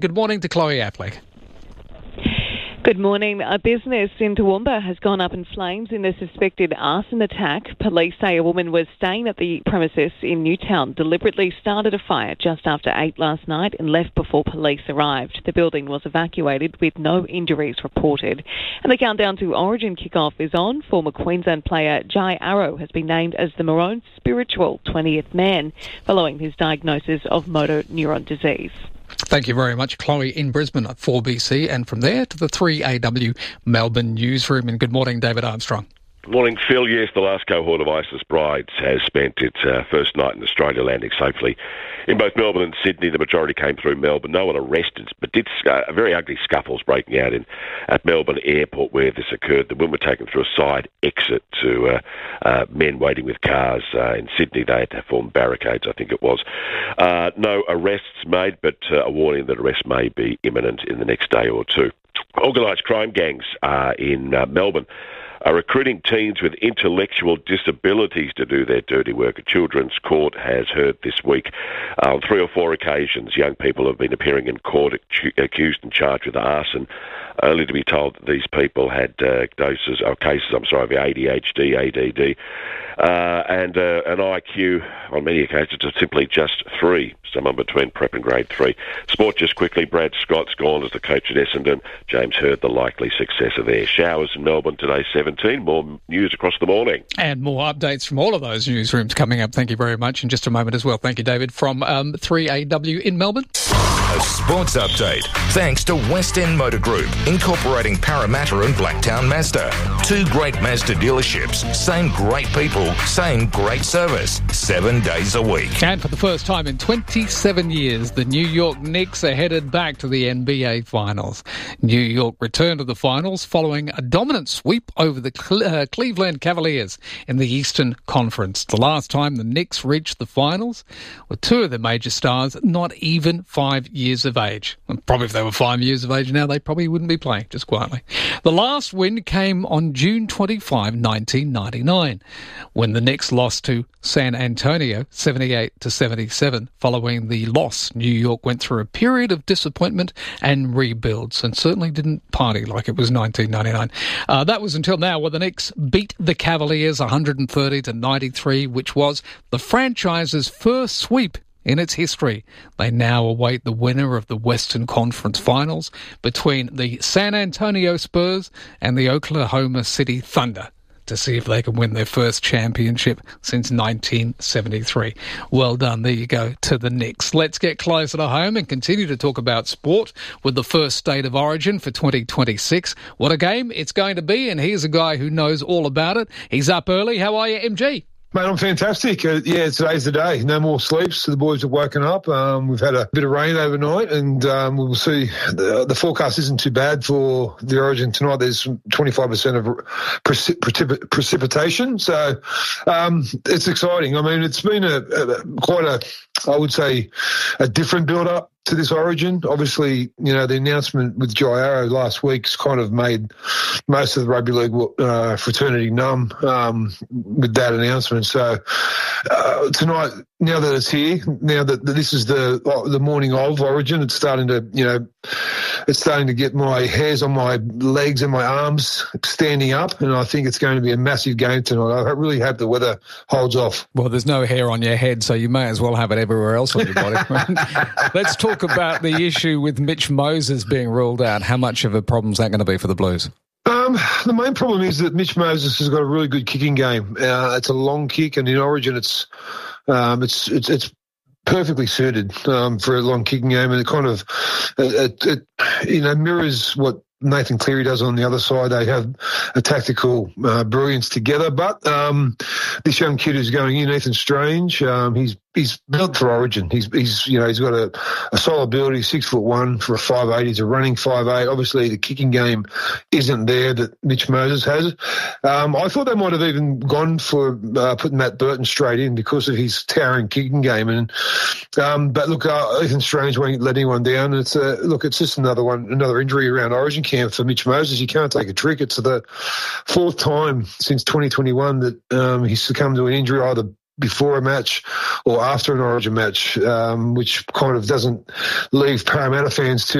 Good morning to Chloe Affleck. Good morning. A business in Toowoomba has gone up in flames in a suspected arson attack. Police say a woman was staying at the premises in Newtown, deliberately started a fire just after 8 last night and left before police arrived. The building was evacuated with no injuries reported. And the countdown to Origin kickoff is on. Former Queensland player Jai Arrow has been named as the Maroons' spiritual 20th man following his diagnosis of motor neuron disease. Thank you very much, Chloe, in Brisbane at 4BC, and from there to the 3AW Melbourne newsroom. And good morning, David Armstrong. Good morning, Phil. Yes, the last cohort of ISIS brides has spent its first night in Australia, landing safely in both Melbourne and Sydney. The majority came through Melbourne. No one arrested, but did very ugly scuffles breaking out at Melbourne Airport where this occurred. The women were taken through a side exit to men waiting with cars. In Sydney, they had to form barricades, I think it was. No arrests made, but a warning that arrests may be imminent in the next day or two. Organised crime gangs in Melbourne are recruiting teens with intellectual disabilities to do their dirty work. A children's court has heard this week on 3 or 4 occasions young people have been appearing in court accused and charged with arson, only to be told that these people had cases of ADHD, ADD, and an IQ on many occasions of simply just 3, someone between prep and grade 3. Sport just quickly. Brad Scott's gone as the coach at Essendon. James Hird, the likely successor there. Showers in Melbourne today, 17. More news across the morning. And more updates from all of those newsrooms coming up. Thank you very much in just a moment as well. Thank you, David, from 3AW in Melbourne. A sports update thanks to West End Motor Group, incorporating Parramatta and Blacktown Mazda. 2 great Mazda dealerships, same great people, same great service, 7 days a week. And for the first time in 27 years, the New York Knicks are headed back to the NBA Finals. New York returned to the Finals following a dominant sweep over the Cleveland Cavaliers in the Eastern Conference. The last time the Knicks reached the Finals were 2 of their major stars not even 5 years of age. And probably if they were 5 years of age now, they probably wouldn't be playing, just quietly. The last win came on June 25, 1999, when the Knicks lost to San Antonio 78-77. Following the loss, New York went through a period of disappointment and rebuilds, and certainly didn't party like it was 1999. That was until now, where the Knicks beat the Cavaliers 130-93, which was the franchise's first sweep in its history. They now await the winner of the Western Conference Finals between the San Antonio Spurs and the Oklahoma City Thunder to see if they can win their first championship since 1973. Well done. There you go to the Knicks. Let's get closer to home and continue to talk about sport with the first State of Origin for 2026. What a game it's going to be, and here's a guy who knows all about it. He's up early. How are you, MG? Mate, I'm fantastic. Today's the day. No more sleeps. The boys have woken up. We've had a bit of rain overnight, and we'll see. The forecast isn't too bad for the Origin tonight. There's 25% of precipitation, so it's exciting. I mean, it's been I would say, a different build-up to this Origin. Obviously, the announcement with Jai Arrow last week's kind of made most of the rugby league fraternity numb with that announcement. So tonight, now that it's here, now that this is the morning of Origin, it's starting to get my hairs on my legs and my arms standing up, and I think it's going to be a massive game tonight. I really hope the weather holds off. Well, there's no hair on your head, so you may as well have it everywhere else on your body. Let's talk about the issue with Mitch Moses being ruled out. How much of a problem is that going to be for the Blues? The main problem is that Mitch Moses has got a really good kicking game. It's a long kick, and in Origin, it's perfectly suited for a long kicking game, and it kind of mirrors what Nathan Cleary does on the other side. They have a tactical brilliance together. But this young kid who's going in, Ethan Strange, he's built for Origin. He's got a solid ability, 6'1" for a 5'8". He's a running 5'8". Obviously, the kicking game isn't there that Mitch Moses has. I thought they might have even gone for putting Matt Burton straight in because of his towering kicking game. But look, Ethan Strange won't let anyone down. It's just another injury around Origin camp for Mitch Moses. You can't take a trick. It's the 4th time since 2021 that he's succumbed to an injury, either before a match or after an Origin match, which kind of doesn't leave Parramatta fans too